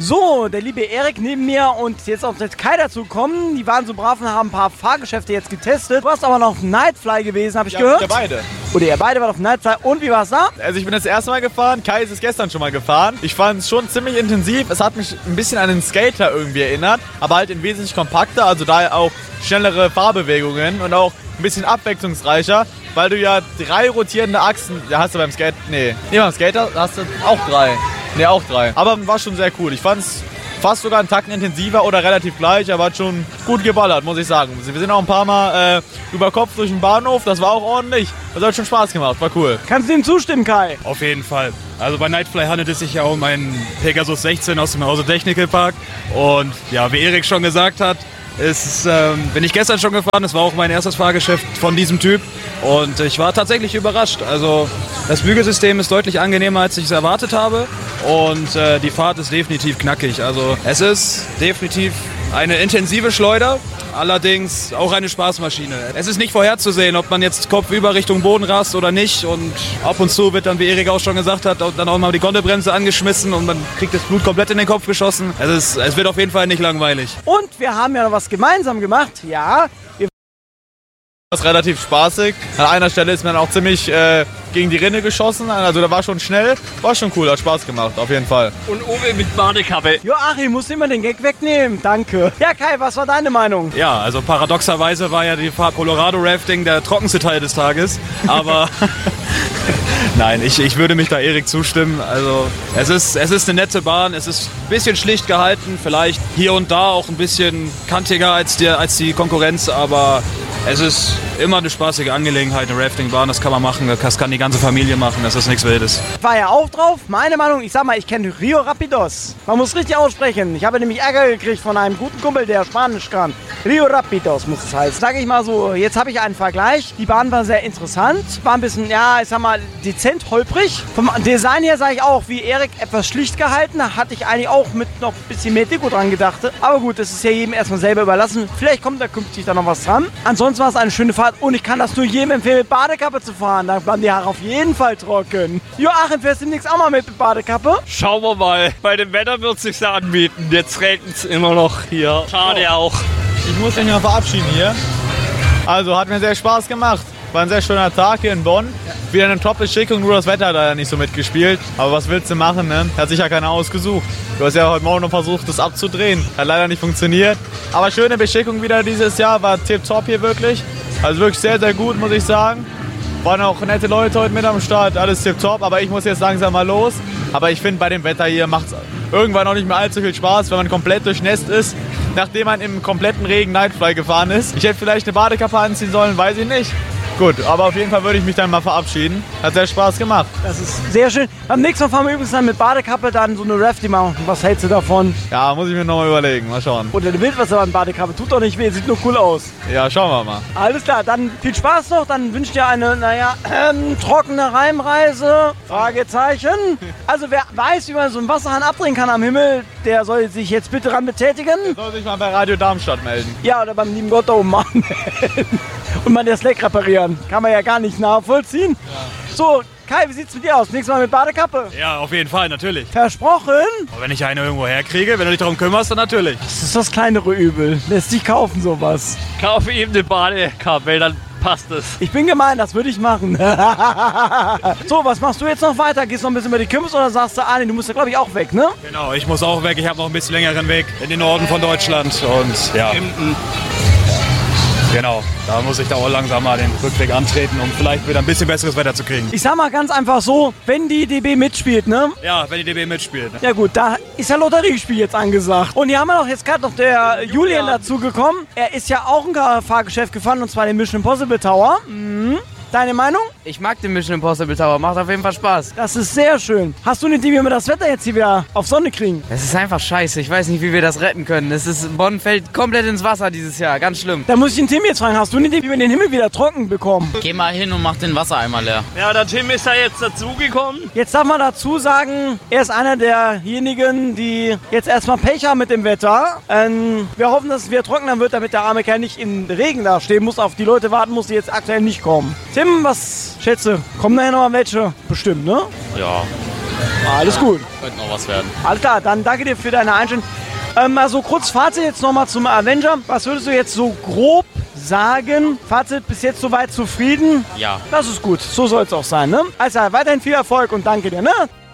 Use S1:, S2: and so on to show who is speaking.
S1: So, der liebe Erik neben mir und jetzt auch der Kai dazu kommen. Die waren so brav und haben ein paar Fahrgeschäfte jetzt getestet. Du warst aber noch auf Nightfly gewesen, habe ich gehört.
S2: Ja, beide.
S1: Oder ihr beide wart auf Nightfly. Und wie war's da?
S2: Also ich bin das erste Mal gefahren, Kai ist es gestern schon mal gefahren. Ich fand es schon ziemlich intensiv. Es hat mich ein bisschen an den Skater irgendwie erinnert, aber halt in wesentlich kompakter, also daher auch schnellere Fahrbewegungen und auch ein bisschen abwechslungsreicher, weil du ja 3 rotierende Achsen, ja hast du beim Skate, beim Skater hast du auch 3. Auch 3. Aber war schon sehr cool. Ich fand es fast sogar einen Tacken intensiver oder relativ gleich, aber hat schon gut geballert, muss ich sagen. Wir sind auch ein paar Mal über Kopf durch den Bahnhof, das war auch ordentlich. Das hat schon Spaß gemacht, war cool.
S1: Kannst du ihm zustimmen, Kai?
S3: Auf jeden Fall. Also bei Nightfly handelt es sich ja um einen Pegasus 16 aus dem Hause Technical Park. Und ja, wie Erik schon gesagt hat, bin ich gestern schon gefahren. Es war auch mein erstes Fahrgeschäft von diesem Typ. Und ich war tatsächlich überrascht. Also das Bügelsystem ist deutlich angenehmer, als ich es erwartet habe. Und die Fahrt ist definitiv knackig. Also es ist definitiv eine intensive Schleuder, allerdings auch eine Spaßmaschine. Es ist nicht vorherzusehen, ob man jetzt kopfüber Richtung Boden rast oder nicht. Und ab und zu wird dann, wie Erik auch schon gesagt hat, dann auch mal die Gondelbremse angeschmissen und man kriegt das Blut komplett in den Kopf geschossen. Es wird auf jeden Fall nicht langweilig.
S1: Und wir haben ja noch was gemeinsam gemacht. Ja,
S2: Das war relativ spaßig. An einer Stelle ist man auch ziemlich gegen die Rinne geschossen. Also da war schon schnell. War schon cool, hat Spaß gemacht, auf jeden Fall.
S4: Und Uwe mit Badekappe.
S1: Joachim, musst du immer den Gag wegnehmen. Danke. Ja, Kai, was war deine Meinung?
S3: Ja, also paradoxerweise war ja die Fahrt Colorado Rafting der trockenste Teil des Tages. Aber nein, ich würde mich da Erik zustimmen. Also es ist eine nette Bahn. Es ist ein bisschen schlicht gehalten. Vielleicht hier und da auch ein bisschen kantiger als die Konkurrenz. Aber es ist immer eine spaßige Angelegenheit, eine Raftingbahn, das kann man machen, das kann die ganze Familie machen, das ist nichts Wildes.
S1: War ja auch drauf. Meine Meinung, ich sag mal, ich kenne Rio Rapidos. Man muss richtig aussprechen. Ich habe nämlich Ärger gekriegt von einem guten Kumpel, der Spanisch kann. Rio Rapidos muss es heißen. Sag ich mal so, jetzt habe ich einen Vergleich. Die Bahn war sehr interessant, war ein bisschen, ja, ich sag mal, dezent holprig. Vom Design her sage ich auch, wie Erik, etwas schlicht gehalten. Da hatte ich eigentlich auch mit noch ein bisschen mehr Deko dran gedacht. Aber gut, das ist ja jedem erstmal selber überlassen. Vielleicht kommt da künftig da noch was dran. Ansonsten war es eine schöne Fahrt und ich kann das nur jedem empfehlen, mit Badekappe zu fahren. Da bleiben die Haare auf jeden Fall trocken. Joachim, fährst du demnächst auch mal mit Badekappe?
S4: Schauen wir mal. Bei dem Wetter wird es sich anbieten. Jetzt regnet es immer noch hier. Schade auch.
S2: Ich muss mich mal verabschieden hier. Also hat mir sehr Spaß gemacht. War ein sehr schöner Tag hier in Bonn. Wieder eine Top-Beschickung, nur das Wetter hat leider nicht so mitgespielt. Aber was willst du machen, ne? Hat sich ja keiner ausgesucht. Du hast ja heute Morgen noch versucht, das abzudrehen. Hat leider nicht funktioniert. Aber schöne Beschickung wieder dieses Jahr. War tipptopp hier wirklich. Also wirklich sehr, sehr gut, muss ich sagen. Waren auch nette Leute heute mit am Start. Alles tipptopp. Aber ich muss jetzt langsam mal los. Aber ich finde, bei dem Wetter hier macht es irgendwann auch nicht mehr allzu viel Spaß, wenn man komplett durchnässt ist, nachdem man im kompletten Regen Nightfly gefahren ist. Ich hätte vielleicht eine Badekappe anziehen sollen, weiß ich nicht. Gut, aber auf jeden Fall würde ich mich dann mal verabschieden. Hat sehr Spaß gemacht.
S1: Das ist sehr schön. Beim nächsten Mal fahren wir übrigens dann mit Badekappe dann so eine Rafting machen. Was hältst du davon?
S2: Ja, muss ich mir nochmal überlegen. Mal schauen.
S1: Oder du willst was aber in Badekappe. Tut doch nicht weh, sieht nur cool aus.
S2: Ja, schauen wir mal.
S1: Alles klar, dann viel Spaß noch. Dann wünsche ich dir eine, trockene Heimreise. Fragezeichen. Also wer weiß, wie man so einen Wasserhahn abdrehen kann am Himmel, der soll sich jetzt bitte ran betätigen.
S2: Der soll sich mal bei Radio Darmstadt melden.
S1: Ja, oder beim lieben Gott da oben machen. Und mal das Leck reparieren. Kann man ja gar nicht nachvollziehen. Ja. So, Kai, wie sieht's mit dir aus? Nächstes Mal mit Badekappe?
S3: Ja, auf jeden Fall, natürlich.
S1: Versprochen?
S3: Aber wenn ich eine irgendwo herkriege, wenn du dich darum kümmerst, dann natürlich.
S1: Das ist das kleinere Übel. Lässt sich kaufen, sowas.
S4: Kaufe ihm eine Badekappe, dann passt es.
S1: Ich bin gemein, das würde ich machen. So, was machst du jetzt noch weiter? Gehst du noch ein bisschen über die Kürbis oder sagst du, nee, du musst ja glaube ich auch weg, ne?
S3: Genau, ich muss auch weg. Ich habe noch ein bisschen längeren Weg in den Norden von Deutschland und ja. Genau, da muss ich da auch langsam mal den Rückweg antreten, um vielleicht wieder ein bisschen besseres Wetter zu kriegen.
S1: Ich sag mal ganz einfach so, wenn die DB mitspielt, ne?
S3: Ja, wenn die DB mitspielt. Ne?
S1: Ja gut, da ist ja Lotteriespiel jetzt angesagt. Und hier haben wir doch jetzt gerade noch der Julian dazu gekommen. Er ist ja auch ein Fahrgeschäft gefahren, und zwar den Mission Impossible Tower. Mhm. Deine Meinung?
S5: Ich mag den Mission Impossible Tower, macht auf jeden Fall Spaß.
S1: Das ist sehr schön. Hast du eine Idee, wie wir das Wetter jetzt hier wieder auf Sonne kriegen?
S5: Es ist einfach scheiße, ich weiß nicht, wie wir das retten können. Bonn fällt komplett ins Wasser dieses Jahr, ganz schlimm.
S1: Da muss ich den Tim jetzt fragen, hast du eine Idee, wie wir den Himmel wieder trocken bekommen?
S5: Geh mal hin und mach den Wassereimer leer.
S4: Ja, der Tim ist da jetzt dazugekommen.
S1: Jetzt darf man dazu sagen, er ist einer derjenigen, die jetzt erstmal Pech haben mit dem Wetter. Wir hoffen, dass es wieder trockener wird, damit der arme Kerl nicht im Regen da stehen muss, auf die Leute warten muss, die jetzt aktuell nicht kommen. Tim, was schätze, kommen nachher noch mal welche? Bestimmt, ne?
S4: Ja,
S1: Alles gut.
S6: Könnte noch was werden.
S1: Alles klar, dann danke dir für deine Einstellung. Mal so kurz Fazit jetzt nochmal zum Avenger. Was würdest du jetzt so grob sagen? Fazit, bis jetzt soweit zufrieden?
S6: Ja.
S1: Das ist gut, so soll es auch sein, ne? Also weiterhin viel Erfolg und danke dir, ne?